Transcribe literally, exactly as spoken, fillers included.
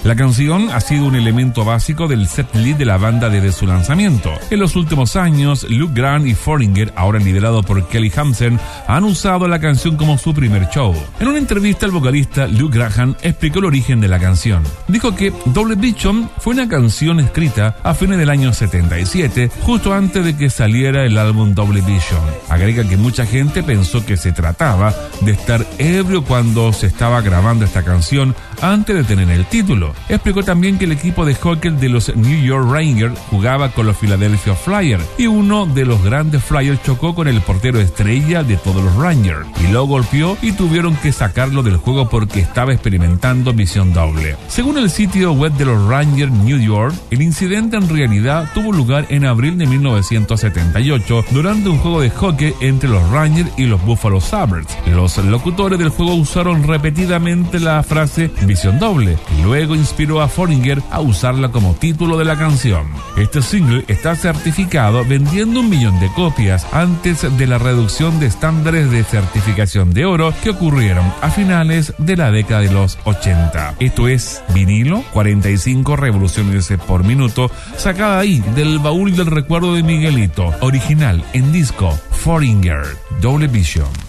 La canción ha sido un elemento básico del setlist de la banda desde su lanzamiento. En los últimos años, Luke Grant y Foreigner, ahora liderado por Kelly Hansen, han usado la canción como su primer show. En una entrevista, el vocalista Luke Graham explicó el origen de la canción. Dijo que Double Vision fue una canción escrita a fines del año setenta y siete, justo antes de que saliera el álbum Double Vision. Agrega que mucha gente pensó que se trataba de estar ebrio cuando se estaba grabando esta canción antes de tener el título. Explicó también que el equipo de hockey de los New York Rangers jugaba con los Philadelphia Flyers y uno de los grandes Flyers chocó con el portero estrella de todos los Rangers y lo golpeó y tuvieron que sacarlo del juego porque estaba experimentando visión doble. Según el sitio web de los Rangers New York, el incidente en realidad tuvo lugar en abril de mil novecientos setenta y ocho durante un juego de hockey entre los Rangers y los Buffalo Sabres. Los locutores del juego usaron repetidamente la frase visión doble y luego inspiró a Foreigner a usarla como título de la canción. Este single está certificado vendiendo un millón de copias antes de la reducción de estándares de certificación de oro que ocurrieron a finales de la década de los ochenta. Esto es vinilo, cuarenta y cinco revoluciones por minuto, sacada ahí del baúl del recuerdo de Miguelito, original en disco, Foreigner, Double Vision.